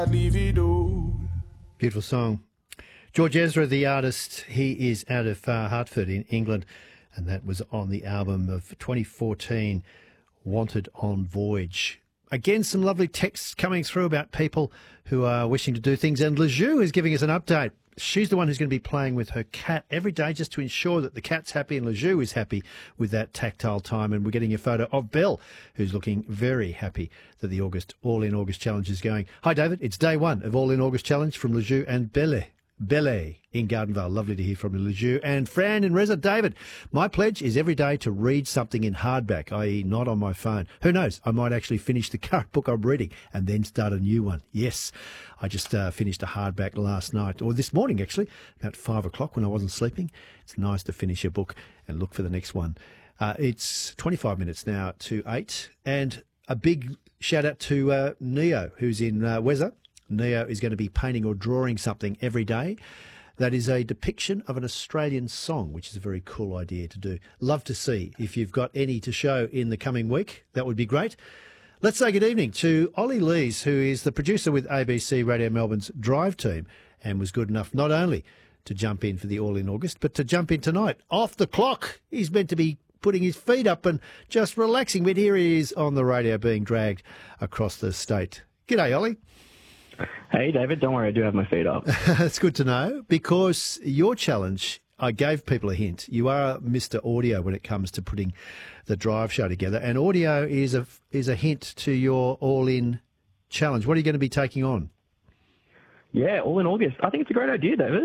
Beautiful song. George Ezra, the artist, he is out of Hartford in England, and that was on the album of 2014, Wanted on Voyage. Again, some lovely texts coming through about people who are wishing to do things, and Lejou is giving us an update. She's the one who's going to be playing with her cat every day just to ensure that the cat's happy and Lejou is happy with that tactile time. And we're getting a photo of Belle, who's looking very happy that the All In August Challenge is going. Hi, David. It's day one of All In August Challenge from Lejou and Belle in Gardenvale. Lovely to hear from Lejou. And Fran in Reza. David, my pledge is every day to read something in hardback, i.e. not on my phone. Who knows? I might actually finish the current book I'm reading and then start a new one. Yes, I just finished a hardback last night, or this morning actually, about 5 o'clock when I wasn't sleeping. It's nice to finish a book and look for the next one. It's 25 minutes now to 8. And a big shout out to Neo, who's in Weza. Neo is going to be painting or drawing something every day that is a depiction of an Australian song, which is a very cool idea to do. Love to see if you've got any to show in the coming week. That would be great. Let's say good evening to Ollie Lees, who is the producer with ABC Radio Melbourne's Drive Team and was good enough not only to jump in for the All in August, but to jump in tonight. Off the clock. He's meant to be putting his feet up and just relaxing, but here he is on the radio being dragged across the state. G'day, Ollie. Hey, David, don't worry, I do have my feet up. That's good to know, because your challenge, I gave people a hint. You are Mr. Audio when it comes to putting the drive show together, and audio is a hint to your all-in challenge. What are you going to be taking on? Yeah, All in August. I think it's a great idea, David.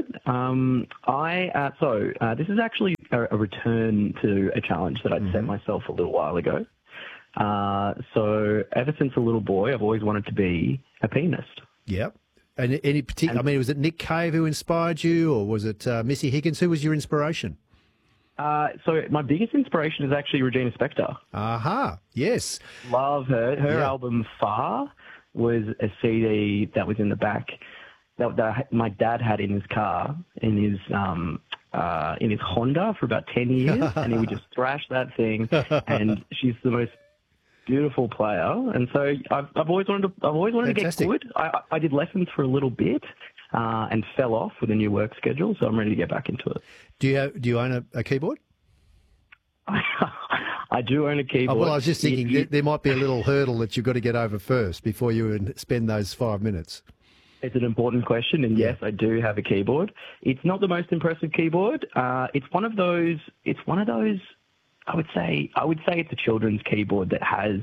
This is actually a return to a challenge that I'd set myself a little while ago. So ever since a little boy, I've always wanted to be a pianist. Yep. And any particular? I mean, was it Nick Cave who inspired you, or was it Missy Higgins? Who was your inspiration? So my biggest inspiration is actually Regina Spektor. Aha, yes. Love her. Her album Far was a CD that was in the back that my dad had in his car, in his Honda for about 10 years, and he would just thrash that thing. And she's the most beautiful player, and so I've always wanted to get good. I did lessons for a little bit and fell off with a new work schedule, so I'm ready to get back into it. Do you own a keyboard? I do own a keyboard. Oh, well, I was just thinking there might be a little hurdle that you've got to get over first before you spend those 5 minutes. It's an important question, and yes, I do have a keyboard. It's not the most impressive keyboard. It's one of those. I would say it's a children's keyboard that has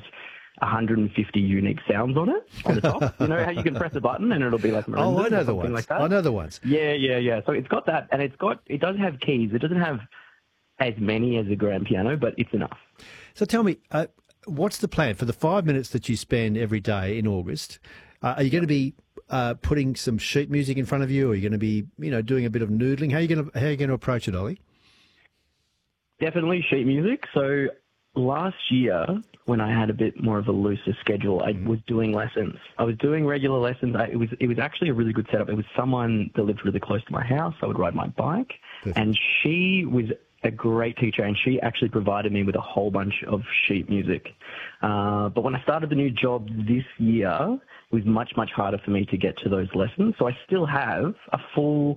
150 unique sounds on it on the top. You know how you can press a button and it'll be like marimba, oh, I know the ones. Like that? I know the ones. Yeah. So it's got that, and it does have keys. It doesn't have as many as a grand piano, but it's enough. So tell me, what's the plan for the 5 minutes that you spend every day in August? Are you going to be putting some sheet music in front of you, or are you going to be, doing a bit of noodling? How are you going to approach it, Ollie? Definitely sheet music. So last year, when I had a bit more of a looser schedule, I was doing lessons. I was doing regular lessons. It was actually a really good setup. It was someone that lived really close to my house. I would ride my bike. Perfect. And she was a great teacher, and she actually provided me with a whole bunch of sheet music. But when I started the new job this year, it was much, much harder for me to get to those lessons. So I still have a full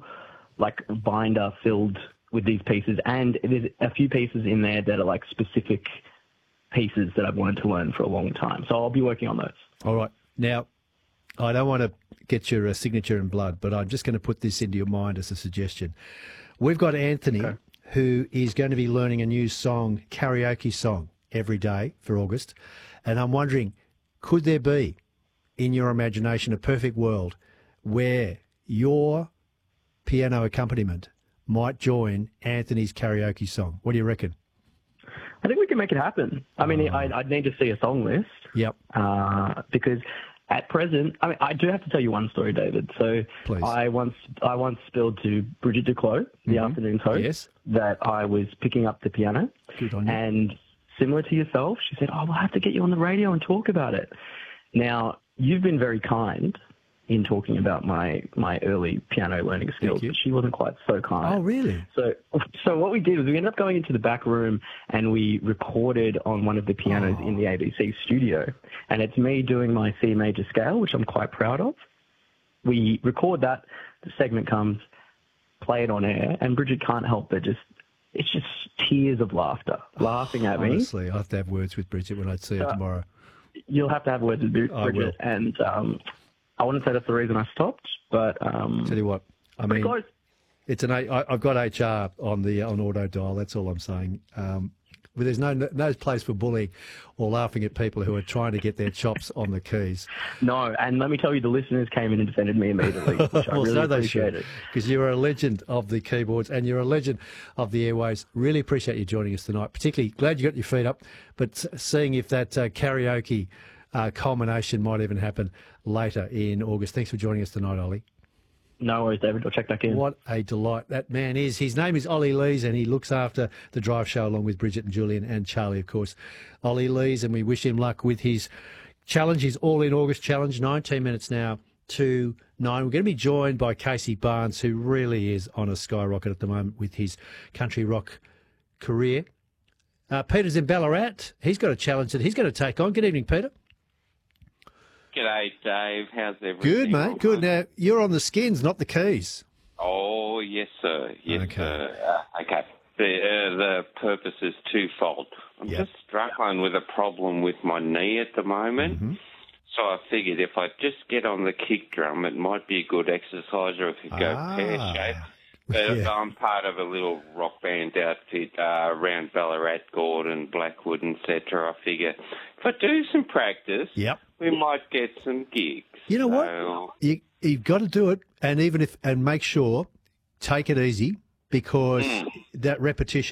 binder filled with these pieces, and there's a few pieces in there that are specific pieces that I've wanted to learn for a long time. So I'll be working on those. All right. Now, I don't want to get your signature in blood, but I'm just going to put this into your mind as a suggestion. We've got Anthony, who is going to be learning a new song, karaoke song, every day for August. And I'm wondering, could there be, in your imagination, a perfect world where your piano accompaniment might join Anthony's karaoke song? What do you reckon? I think we can make it happen. I mean, I'd need to see a song list. Yep. Because at present, I do have to tell you one story, David. So please. I once spilled to Bridget Duclos, the afternoon host, that I was picking up the piano. Good on you. And similar to yourself, she said, we'll have to get you on the radio and talk about it. Now, you've been very kind in talking about my early piano learning skills, but she wasn't quite so kind. Oh, really? So what we did was we ended up going into the back room and we recorded on one of the pianos in the ABC studio. And it's me doing my C major scale, which I'm quite proud of. we record that, the segment comes, play it on air, and Bridget can't help but it's just tears of laughter, laughing at me. Honestly, I have to have words with Bridget when I see her tomorrow. You'll have to have words with Bridget. I will. And I wouldn't say that's the reason I stopped, but... Tell you what, I mean, it's I've got HR on auto dial, that's all I'm saying. But there's no place for bullying or laughing at people who are trying to get their chops on the keys. No, and let me tell you, the listeners came in and defended me immediately, which I really appreciated. Because you're a legend of the keyboards and you're a legend of the airways. Really appreciate you joining us tonight. Particularly glad you got your feet up, but seeing if that karaoke culmination might even happen later in August. Thanks for joining us tonight, Ollie. No worries, David. I'll check back in. What a delight that man is. His name is Ollie Lees, and he looks after the Drive Show along with Bridget and Julian and Charlie, of course. Ollie Lees, and we wish him luck with his challenge, his All-In August challenge. 19 minutes now to 9. We're going to be joined by Casey Barnes, who really is on a skyrocket at the moment with his country rock career. Peter's in Ballarat. He's got a challenge that he's going to take on. Good evening, Peter. G'day, Dave. How's everything? Good, mate. Good. Now, you're on the skins, not the keys. Oh, yes, sir. Yes, Okay. sir. Okay. The purpose is twofold. I'm Yep. just struggling with a problem with my knee at the moment. Mm-hmm. So I figured if I just get on the kick drum, it might be a good exercise, or if you go pear-shaped. But Yeah. I'm part of a little rock band outfit around Ballarat, Gordon, Blackwood, etc. I figure if I do some practice, Yep. we might get some gigs. You know what? So, You've got to do it, and make sure, take it easy, because that repetition